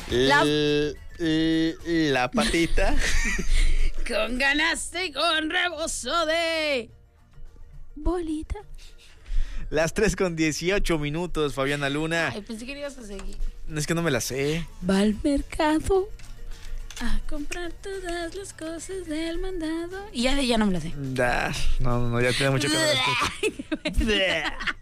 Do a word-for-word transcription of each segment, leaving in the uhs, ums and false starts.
La, L- l- la patita. con ganas y con rebozo de bolita. Las tres con dieciocho minutos, Fabiana Luna. Ay, pensé que ibas a seguir. Es que no me la sé. Va al mercado a comprar todas las cosas del mandado. Y ya, ya no me la sé. Da, no, no, no, ya tiene mucho que ver.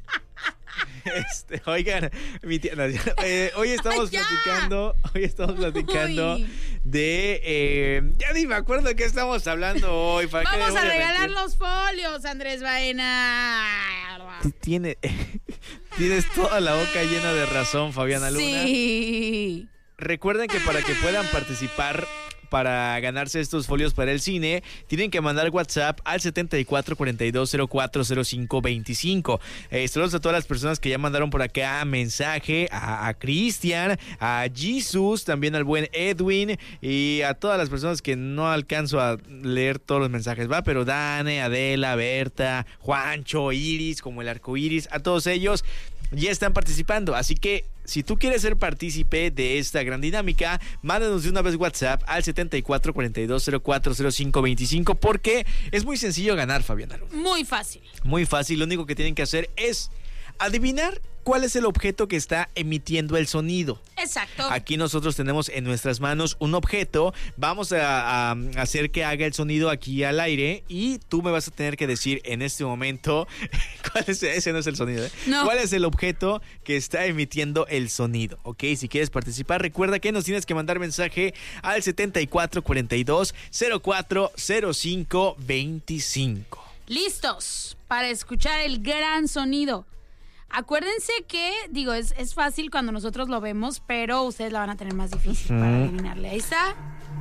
Este, oigan, mi tía, no, eh, hoy estamos ¡Ya! platicando, hoy estamos platicando Uy. de, eh, ya ni me acuerdo de qué estamos hablando hoy. ¿para qué Vamos me a voy regalar mentir? los folios, Andrés Baena. Tiene, tienes toda la boca llena de razón, Fabiana Luna. Sí. Recuerden que para que puedan participar para ganarse estos folios para el cine, tienen que mandar WhatsApp al setenta y cuatro cuarenta y dos cero cuatro cero cinco veinticinco. Eh, saludos a todas las personas que ya mandaron por acá mensaje, a, a Cristian, a Jesus, también al buen Edwin y a todas las personas que no alcanzo a leer todos los mensajes, ¿va? Pero Dane, Adela, Berta, Juancho, Iris, como el arco iris, a todos ellos ya están participando, así que si tú quieres ser partícipe de esta gran dinámica, mándanos de una vez WhatsApp al setenta y cuatro cuarenta y dos cero cuatro cero cinco veinticinco porque es muy sencillo ganar, Fabiana Luna. Muy fácil. Muy fácil, lo único que tienen que hacer es adivinar cuál es el objeto que está emitiendo el sonido. Exacto. Aquí nosotros tenemos en nuestras manos un objeto, vamos a, a hacer que haga el sonido aquí al aire y tú me vas a tener que decir en este momento cuál es, ese no es el sonido, ¿eh? No. ¿Cuál es el objeto que está emitiendo el sonido? Ok, si quieres participar, recuerda que nos tienes que mandar mensaje al setenta y cuatro cuarenta y dos cero cuatro cero cinco veinticinco. Listos para escuchar el gran sonido. Acuérdense que, digo, es, es fácil cuando nosotros lo vemos, pero ustedes la van a tener más difícil para adivinarle. Ahí está.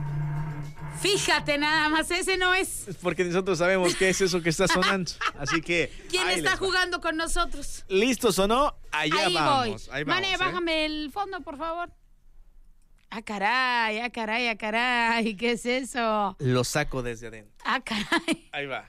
Fíjate nada más, ese no es. Porque nosotros sabemos qué es eso que está sonando. Así que. ¿Quién ahí está les va. jugando con nosotros? ¿Listos o no? Allá Ahí vamos. voy. Ahí vamos. Mane, ¿eh? bájame el fondo, por favor. Ah, caray, ah, caray, ah, caray. ¿Qué es eso? Lo saco desde adentro. Ah, caray. Ahí va.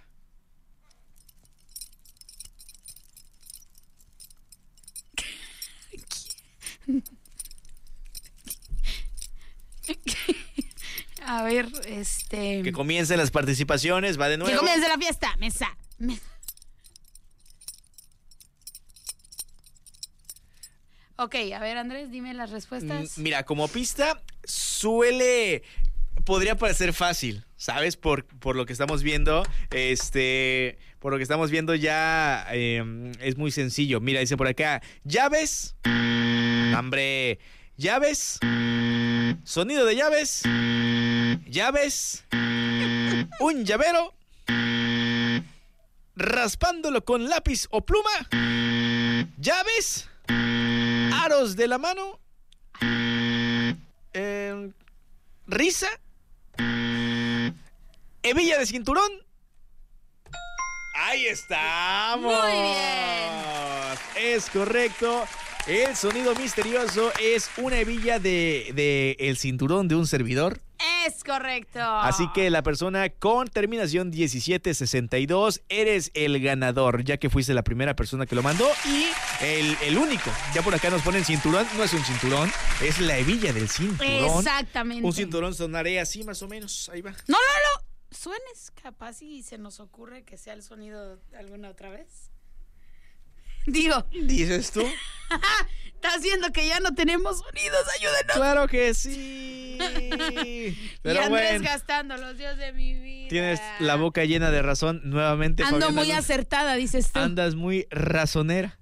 A ver, este... Que comiencen las participaciones, va de nuevo. Que comience la fiesta. Mesa. Mesa. Ok, a ver, Andrés, dime las respuestas. Mm, Mira, como pista, suele. Podría parecer fácil, ¿sabes? Por, por lo que estamos viendo. Este. Por lo que estamos viendo ya eh, es muy sencillo. Mira, dice por acá. ¿Llaves? ¡Hombre! ¿Llaves? ¿Sonido de llaves? ¿Llaves? ¿Un llavero? ¿Raspándolo con lápiz o pluma? ¿Llaves? ¿Aros de la mano? Eh, ¿Risa? ¿Hebilla de cinturón? ¡Ahí estamos! Muy bien. Es correcto. El sonido misterioso es una hebilla de, de el cinturón de un servidor. Es correcto. Así que la persona con terminación diecisiete sesenta y dos eres el ganador, ya que fuiste la primera persona que lo mandó y el, el único. Ya por acá nos ponen cinturón, no es un cinturón, es la hebilla del cinturón. Exactamente. Un cinturón sonaré así más o menos, ahí va. No, no, no. Suenes capaz y se nos ocurre que sea el sonido alguna otra vez. Digo, ¿Dices tú? estás viendo que ya no tenemos sonidos, ayúdenos. Claro que sí. Pero y Andrés bueno, gastando los dios de mi vida. tienes la boca llena de razón nuevamente. Ando Fabiana muy Luna. acertada, dices tú. Andas muy razonera.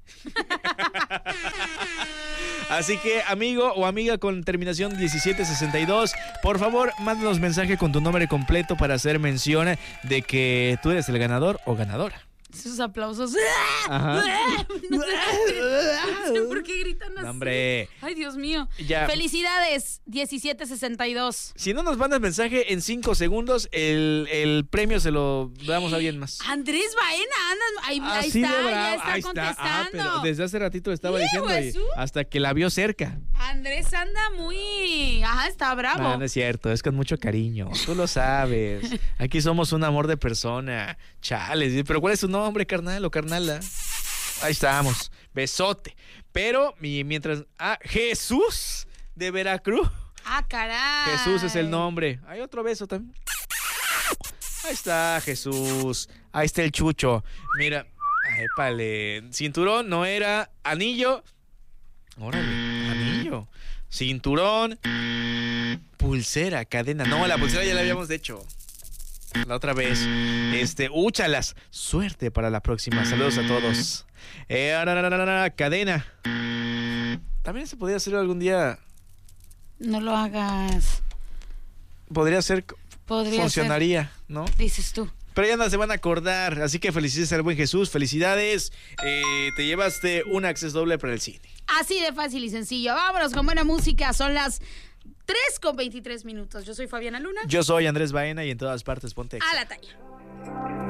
Así que, amigo o amiga con terminación diecisiete sesenta y dos, por favor, mándanos mensaje con tu nombre completo para hacer mención de que tú eres el ganador o ganadora. Esos aplausos. Ajá. No sé por qué gritan así. No, hombre. Ay, Dios mío. Ya. Felicidades, diecisiete sesenta y dos. Si no nos mandas mensaje en cinco segundos, el, el premio se lo damos a alguien más. Andrés Baena, andas, ahí, ahí Así de está, bravo. ya está Ahí está. contestando. Ah, pero desde hace ratito le estaba Hijo diciendo de y su- hasta que la vio cerca. Andrés anda muy... Ajá, está bravo. No, no es cierto, es con mucho cariño. Tú lo sabes. Aquí somos un amor de persona. Chales, pero ¿cuál es tu nombre, carnal o carnala? Ahí estamos. Besote. Pero mi- mientras... Ah, Jesús de Veracruz. Ah, caray. Jesús es el nombre. Hay otro beso también. Ahí está Jesús. Ahí está el Chucho. Mira. Épale. Cinturón no era. Anillo. Órale. Anillo. Cinturón. Pulsera, cadena. No, la pulsera ya la habíamos hecho. La otra vez. Este, úchalas. Suerte para la próxima. Saludos a todos. Eh, cadena. También se podría hacer algún día. No lo hagas. Podría ser. Podría funcionaría, ser. ¿no? Dices tú. Pero ya no se van a acordar. Así que felicidades al buen Jesús. Felicidades. Eh, te llevaste un acceso doble para el cine. Así de fácil y sencillo. Vámonos con buena música. Son las tres con veintitrés minutos. Yo soy Fabiana Luna. Yo soy Andrés Baena y en todas partes ponte a la talla.